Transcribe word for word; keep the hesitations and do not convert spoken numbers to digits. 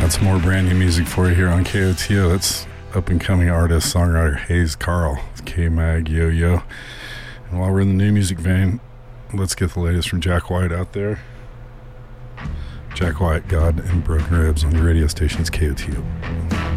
That's more brand new music for you here on K O T O. That's up and coming artist, songwriter Hayes Carl, K-Mag, Yo Yo. And while we're in the new music vein, let's get the latest from Jack White out there. Jack White, God and Broken Ribs on your radio stations K O T O.